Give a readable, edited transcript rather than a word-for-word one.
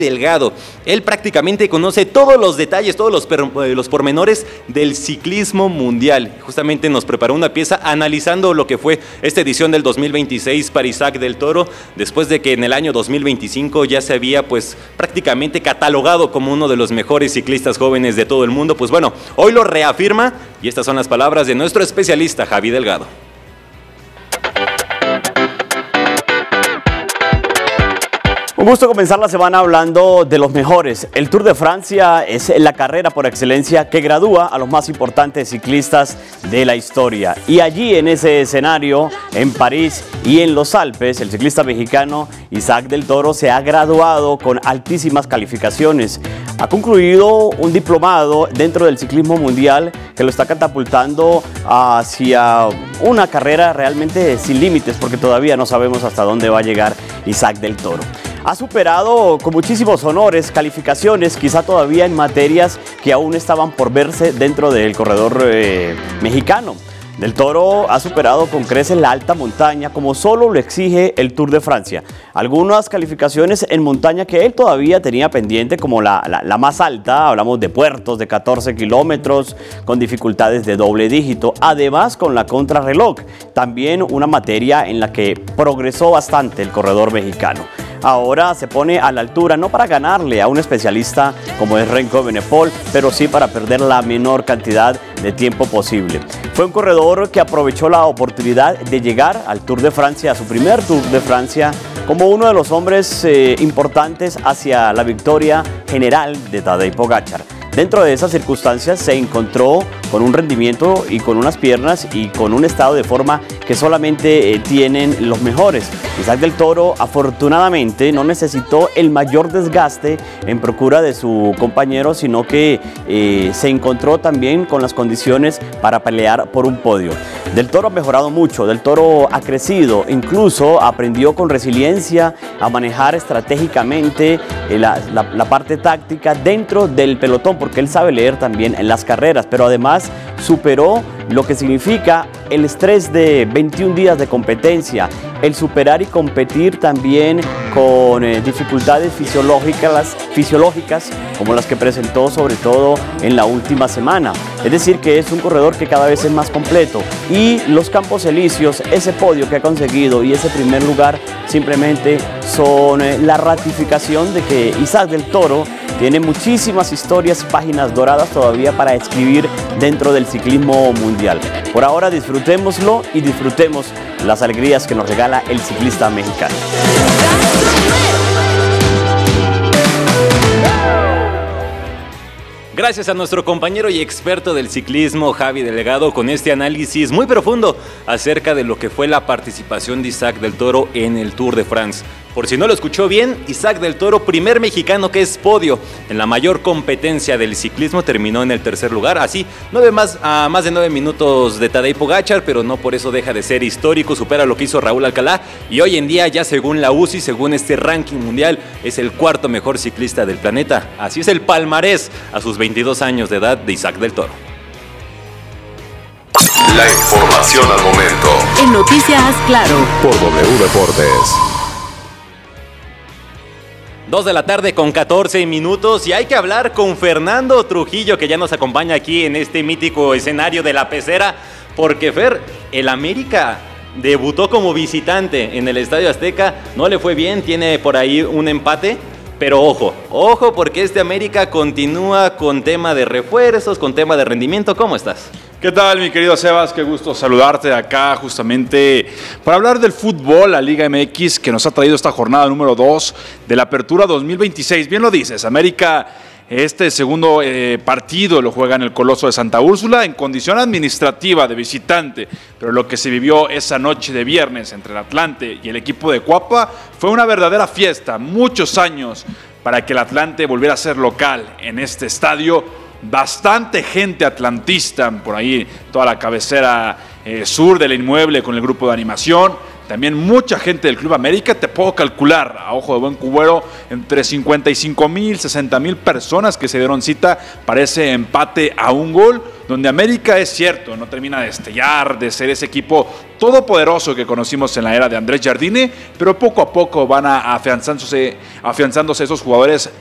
Delgado. Él prácticamente conoce todos los detalles, todos los pormenores del ciclismo mundial. Justamente nos preparó una pieza analizando lo que fue esta edición del 2026 para Isaac del Toro, después de que en el año 2025 ya se había pues prácticamente catalogado como uno de los mejores ciclistas jóvenes de todo el mundo. Pues bueno, hoy lo reafirma y estas son las palabras de nuestro especialista Javi Delgado. Un gusto comenzar la semana hablando de los mejores. El Tour de Francia es la carrera por excelencia que gradúa a los más importantes ciclistas de la historia. Y allí en ese escenario, en París y en los Alpes, el ciclista mexicano Isaac del Toro se ha graduado con altísimas calificaciones. Ha concluido un diplomado dentro del ciclismo mundial que lo está catapultando hacia una carrera realmente sin límites, porque todavía no sabemos hasta dónde va a llegar Isaac del Toro. Ha superado con muchísimos honores calificaciones, quizá todavía en materias que aún estaban por verse dentro del corredor mexicano. Del Toro ha superado con creces la alta montaña como solo lo exige el Tour de Francia. Algunas calificaciones en montaña que él todavía tenía pendiente, como la más alta, hablamos de puertos de 14 kilómetros con dificultades de doble dígito, además con la contrarreloj, también una materia en la que progresó bastante el corredor mexicano. Ahora se pone a la altura, no para ganarle a un especialista como es Remco Evenepoel, pero sí para perder la menor cantidad de tiempo posible. Fue un corredor que aprovechó la oportunidad de llegar al Tour de Francia, a su primer Tour de Francia, como uno de los hombres importantes hacia la victoria general de Tadej Pogačar. Dentro de esas circunstancias se encontró con un rendimiento y con unas piernas y con un estado de forma que solamente tienen los mejores. Isaac del Toro afortunadamente no necesitó el mayor desgaste en procura de su compañero, sino que se encontró también con las condiciones para pelear por un podio. Del Toro ha mejorado mucho, Del Toro ha crecido, incluso aprendió con resiliencia a manejar estratégicamente la parte táctica dentro del pelotón, porque él sabe leer también en las carreras, pero además superó lo que significa el estrés de 21 días de competencia, el superar y competir también con dificultades fisiológicas como las que presentó sobre todo en la última semana. Es decir, que es un corredor que cada vez es más completo y los Campos Elíseos, ese podio que ha conseguido y ese primer lugar simplemente son la ratificación de que Isaac del Toro tiene muchísimas historias, páginas doradas todavía para escribir dentro del ciclismo mundial. Por ahora disfrutémoslo y disfrutemos las alegrías que nos regala el ciclista mexicano. Gracias a nuestro compañero y experto del ciclismo, Javi Delgado, con este análisis muy profundo acerca de lo que fue la participación de Isaac del Toro en el Tour de France. Por si no lo escuchó bien, Isaac del Toro, primer mexicano que es podio en la mayor competencia del ciclismo, terminó en el tercer lugar. Así, más de 9 minutos de Tadej Pogačar, pero no por eso deja de ser histórico, supera lo que hizo Raúl Alcalá y hoy en día ya según la UCI, según este ranking mundial, es el cuarto mejor ciclista del planeta. Así es el palmarés a sus 22 años de edad de Isaac del Toro. La información al momento. En Noticias Claro. Por W Deportes. 2 de la tarde con 14 minutos y hay que hablar con Fernando Trujillo, que ya nos acompaña aquí en este mítico escenario de La Pecera, porque Fer, el América debutó como visitante en el Estadio Azteca, no le fue bien, tiene por ahí un empate, pero ojo, porque este América continúa con tema de refuerzos, con tema de rendimiento. ¿Cómo estás? ¿Qué tal, mi querido Sebas? Qué gusto saludarte acá justamente para hablar del fútbol, la Liga MX, que nos ha traído esta jornada número 2 de la Apertura 2026. Bien lo dices, América, este segundo partido lo juega en el Coloso de Santa Úrsula en condición administrativa de visitante, pero lo que se vivió esa noche de viernes entre el Atlante y el equipo de Cuapa fue una verdadera fiesta. Muchos años para que el Atlante volviera a ser local en este estadio. Bastante gente atlantista, por ahí toda la cabecera sur del inmueble con el grupo de animación. También mucha gente del Club América, te puedo calcular, a ojo de buen cubero, entre 55,000, 60,000 personas que se dieron cita para ese empate a un gol, donde América es cierto, no termina de destellar, de ser ese equipo todopoderoso que conocimos en la era de Andrés Jardine, pero poco a poco van afianzándose esos jugadores